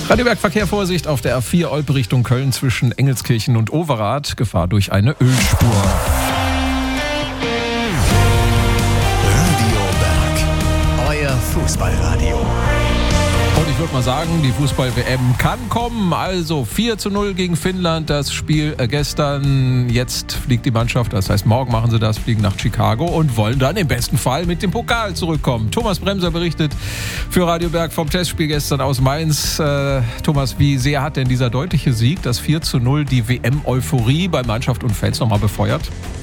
Radio Berg, Verkehr, Vorsicht auf der A4 Olpe Richtung Köln zwischen Engelskirchen und Overath. Gefahr durch eine Ölspur. Radio Berg, euer Fußballradio. Und ich würde mal sagen, die Fußball-WM kann kommen. Also 4:0 gegen Finnland, das Spiel gestern. Jetzt fliegt die Mannschaft, das heißt morgen machen sie das, fliegen nach Chicago und wollen dann im besten Fall mit dem Pokal zurückkommen. Thomas Bremser berichtet für Radio Berg vom Testspiel gestern aus Mainz. Thomas, wie sehr hat denn dieser deutliche Sieg, das 4:0, die WM-Euphorie bei Mannschaft und Fans nochmal befeuert?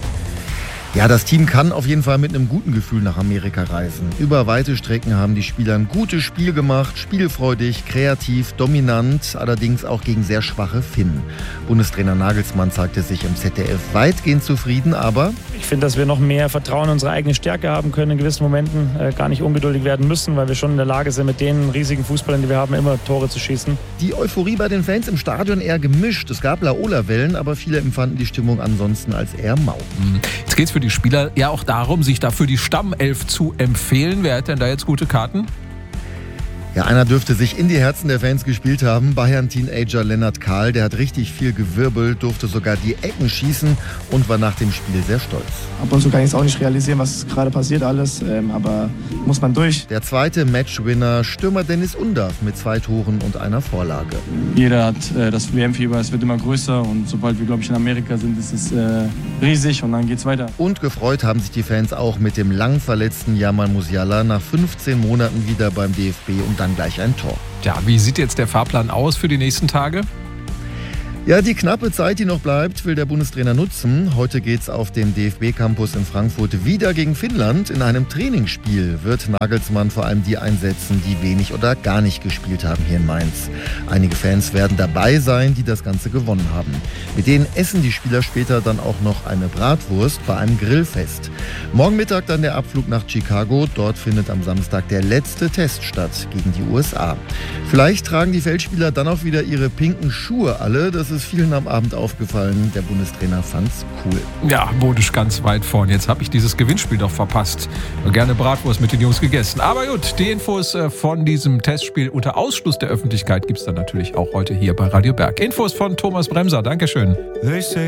Ja, das Team kann auf jeden Fall mit einem guten Gefühl nach Amerika reisen. Über weite Strecken haben die Spieler ein gutes Spiel gemacht, spielfreudig, kreativ, dominant, allerdings auch gegen sehr schwache Finnen. Bundestrainer Nagelsmann zeigte sich im ZDF weitgehend zufrieden, aber ich finde, dass wir noch mehr Vertrauen in unsere eigene Stärke haben können, in gewissen Momenten gar nicht ungeduldig werden müssen, weil wir schon in der Lage sind, mit den riesigen Fußballern, die wir haben, immer Tore zu schießen. Die Euphorie bei den Fans im Stadion eher gemischt. Es gab Laola-Wellen, aber viele empfanden die Stimmung ansonsten als eher mau. Jetzt geht's für die Spieler ja auch darum, sich dafür die Stammelf zu empfehlen. Wer hat denn da jetzt gute Karten? Ja, einer dürfte sich in die Herzen der Fans gespielt haben. Bayern-Teenager Lennart Kahl, der hat richtig viel gewirbelt, durfte sogar die Ecken schießen und war nach dem Spiel sehr stolz. Ab und zu kann ich es auch nicht realisieren, was gerade passiert alles, aber muss man durch. Der zweite Matchwinner, Stürmer Dennis Undaff mit 2 Toren und einer Vorlage. Jeder hat das WM-Fieber, es wird immer größer und sobald wir, glaube ich, in Amerika sind, ist es riesig und dann geht's weiter. Und gefreut haben sich die Fans auch mit dem lang verletzten Jamal Musiala nach 15 Monaten wieder beim DFB und dann gleich ein Tor. Ja, wie sieht jetzt der Fahrplan aus für die nächsten Tage? Ja, die knappe Zeit, die noch bleibt, will der Bundestrainer nutzen. Heute geht's auf dem DFB-Campus in Frankfurt wieder gegen Finnland. In einem Trainingsspiel wird Nagelsmann vor allem die einsetzen, die wenig oder gar nicht gespielt haben hier in Mainz. Einige Fans werden dabei sein, die das Ganze gewonnen haben. Mit denen essen die Spieler später dann auch noch eine Bratwurst bei einem Grillfest. Morgen Mittag dann der Abflug nach Chicago. Dort findet am Samstag der letzte Test statt gegen die USA. Vielleicht tragen die Feldspieler dann auch wieder ihre pinken Schuhe alle. Das ist vielen am Abend aufgefallen. Der Bundestrainer fand's cool. Ja, Bodisch ganz weit vorn. Jetzt habe ich dieses Gewinnspiel doch verpasst. Gerne Bratwurst mit den Jungs gegessen. Aber gut, die Infos von diesem Testspiel unter Ausschluss der Öffentlichkeit gibt's dann natürlich auch heute hier bei Radio Berg. Infos von Thomas Bremser. Dankeschön.